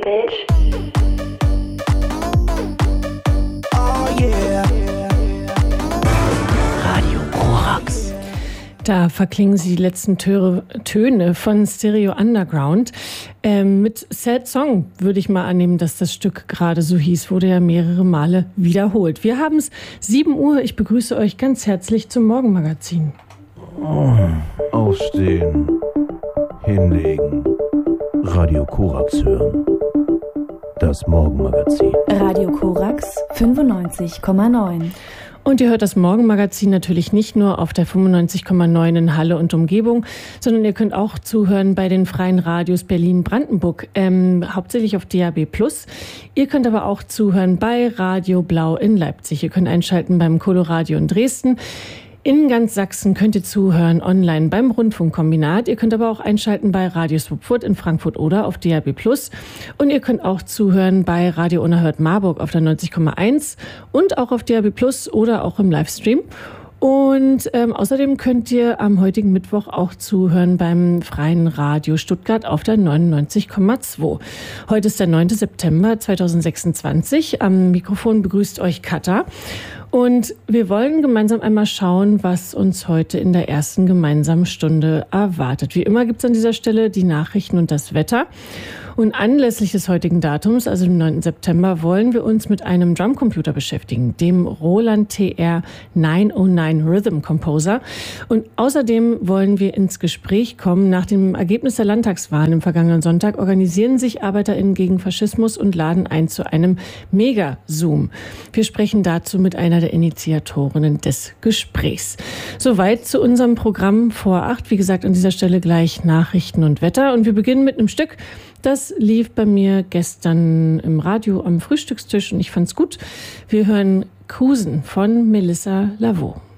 bitch. Oh yeah. Radio Korax. Da verklingen sie die letzten Töne von Stereo Underground. Mit Sad Song würde ich mal annehmen, dass das Stück gerade so hieß, wurde ja mehrere Male wiederholt. Wir haben es 7 Uhr. Ich begrüße euch ganz herzlich zum Morgenmagazin. Aufstehen, hinlegen, Radio Korax hören. Das Morgenmagazin. Radio Korax 95,9. Und ihr hört das Morgenmagazin natürlich nicht nur auf der 95,9 in Halle und Umgebung, sondern ihr könnt auch zuhören bei den freien Radios Berlin-Brandenburg, hauptsächlich auf DAB+. Ihr könnt aber auch zuhören bei Radio Blau in Leipzig. Ihr könnt einschalten beim Coloradio in Dresden. In ganz Sachsen könnt ihr zuhören online beim Rundfunkkombinat. Ihr könnt aber auch einschalten bei Radio Swupfurt in Frankfurt oder auf DAB+. Und ihr könnt auch zuhören bei Radio Unerhört Marburg auf der 90,1 und auch auf DAB+ oder auch im Livestream. Und außerdem könnt ihr am heutigen Mittwoch auch zuhören beim Freien Radio Stuttgart auf der 99,2. Heute ist der 9. September 2026. Am Mikrofon begrüßt euch Katha. Und wir wollen gemeinsam einmal schauen, was uns heute in der ersten gemeinsamen Stunde erwartet. Wie immer gibt es an dieser Stelle die Nachrichten und das Wetter. Und anlässlich des heutigen Datums, also dem 9. September, wollen wir uns mit einem Drumcomputer beschäftigen, dem Roland TR 909 Rhythm Composer. Und außerdem wollen wir ins Gespräch kommen. Nach dem Ergebnis der Landtagswahlen im vergangenen Sonntag organisieren sich ArbeiterInnen gegen Faschismus und laden ein zu einem Mega-Zoom. Wir sprechen dazu mit einer der Initiatorinnen des Gesprächs. Soweit zu unserem Programm vor 8. Wie gesagt, an dieser Stelle gleich Nachrichten und Wetter. Und wir beginnen mit einem Stück, das lief bei mir gestern im Radio am Frühstückstisch und ich fand's gut. Wir hören Kusen von Melissa Lavo.